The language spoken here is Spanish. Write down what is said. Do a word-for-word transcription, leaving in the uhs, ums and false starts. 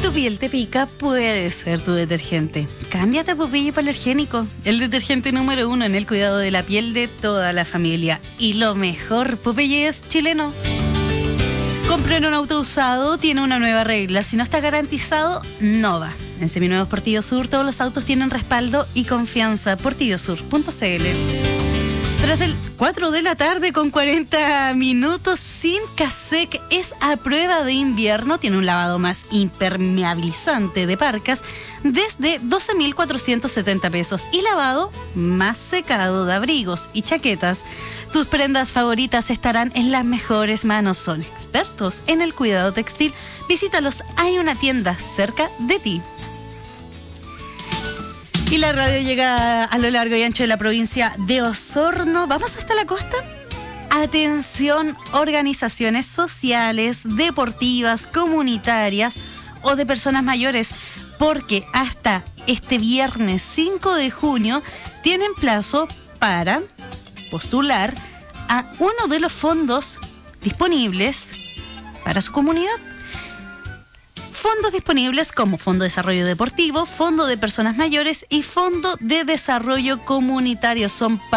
tu piel te pica, puede ser tu detergente. Cámbiate a Popeye Hipoalergénico, el detergente número uno en el cuidado de la piel de toda la familia. Y lo mejor, Popeye es chileno. Comprar un auto usado tiene una nueva regla. Si no está garantizado, no va. En Seminuevos Portillo Sur todos los autos tienen respaldo y confianza. portillo sur punto c l. Tras el cuatro de la tarde con cuarenta minutos, Sincasec es a prueba de invierno. Tiene un lavado más impermeabilizante de parcas desde doce mil cuatrocientos setenta pesos y lavado más secado de abrigos y chaquetas. Tus prendas favoritas estarán en las mejores manos. Son expertos en el cuidado textil. Visítalos, hay una tienda cerca de ti. Y la radio llega a lo largo y ancho de la provincia de Osorno. ¿Vamos hasta la costa? Atención, organizaciones sociales, deportivas, comunitarias o de personas mayores, porque hasta este viernes cinco de junio tienen plazo para postular a uno de los fondos disponibles para su comunidad. Fondos disponibles como Fondo de Desarrollo Deportivo, Fondo de Personas Mayores y Fondo de Desarrollo Comunitario son